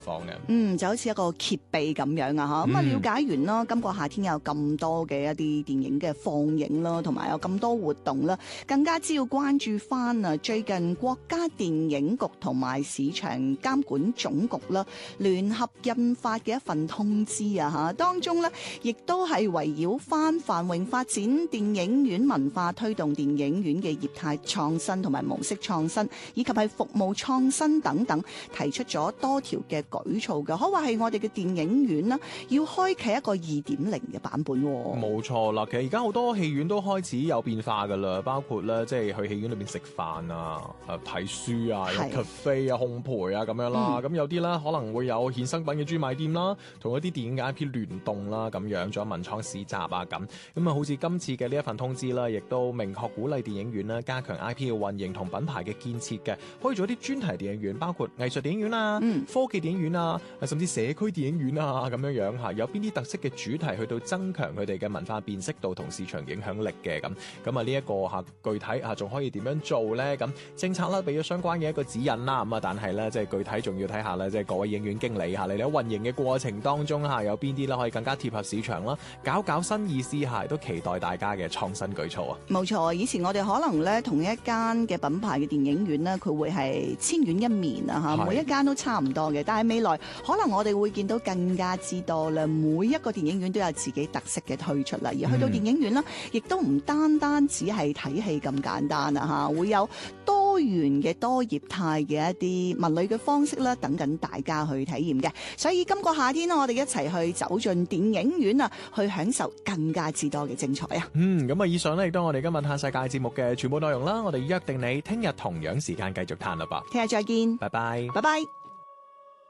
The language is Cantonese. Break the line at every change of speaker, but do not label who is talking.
方嘅。
就好似一個揭秘咁樣啊嚇。咁了解完啦，今個夏天有咁多嘅一啲電影嘅放映啦，同埋有咁多活動啦，更加只要關注翻啊最近國家電影局同埋市場監管總局啦聯合印發嘅一份通知啊嚇，當中咧亦都係圍繞翻繁榮發展電影院文化，推動電影院嘅業態創新同埋模式創新，以及係服務創新等等，提出咗多條嘅舉措嘅，可話係我哋嘅電影院啦，要開啟一個2.0嘅版本。
冇錯啦，其實而家好多戲院都開始有變化噶啦，包括咧即係去戲院裏邊食飯啊、睇書啊、有 cafe 啊、烘焙啊咁樣啦。咁有啲咧可能會有衍生品嘅專賣店啦，同一啲電影嘅 IP 聯動啦咁樣，仲有文創市集啊咁。咁啊，好似今次嘅呢一份通知啦，亦都明確鼓勵電影院啦，加強 IP 嘅運營同品牌嘅建設嘅，可以做一啲專題電影院，包括藝術電影院啊、科技電影院啊，甚至社區電影院啊咁樣樣嚇，有邊啲特色嘅主題去到增強佢哋嘅文化辨識度同市場影響力嘅咁。咁啊呢一個嚇具體嚇仲可以點樣做咧？咁政策啦俾咗相關嘅一個指引啦。咁啊但係咧即係具體仲要睇下咧，即係各位影院經理嚇，你喺運營嘅過程當中嚇有邊啲咧可以更加貼合市場啦，搞新意思嚇，都期待大家嘅創新舉措啊！
冇錯，以前我哋可能咧同一間嘅品牌嘅電影院咧，佢會係千院一面啊嚇，每一間都差唔多嘅。但係未來可能我哋會見到更加之多啦，每一個電影院都有自己特色嘅推出啦。而去到電影院啦，亦都唔單止係睇戲咁簡單啊嚇，會有多元嘅多業態嘅一啲文旅嘅方式啦，等緊大家去體驗嘅。所以今個夏天我哋一齊去走進電影院啊，去享受更加之多嘅精彩啊！
咁啊，以上咧亦都我哋今日嘆世界節目嘅全部內容啦。我哋約定你聽日同樣時間繼續嘆啦噃。
聽日再見，
拜拜，
拜拜。